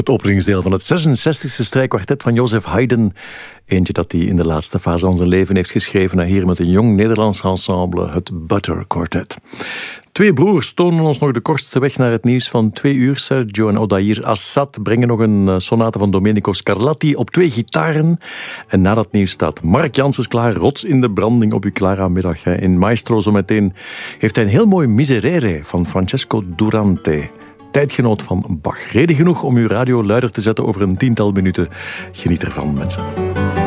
Het openingsdeel van het 66e strijkkwartet van Joseph Haydn. Eentje dat hij in de laatste fase van zijn leven heeft geschreven. Hier met een jong Nederlands ensemble, het Butter Quartet. Twee broers tonen ons nog de kortste weg naar het nieuws van 2 uur. Sergio en Odair Assad brengen nog een sonate van Domenico Scarlatti op 2 gitaren. En na dat nieuws staat Mark Janssens klaar, rots in de branding op uw Clara-middag. In Maestro zometeen heeft hij een heel mooi Miserere van Francesco Durante. Tijdgenoot van Bach. Reden genoeg om uw radio luider te zetten over een 10-tal minuten. Geniet ervan, mensen.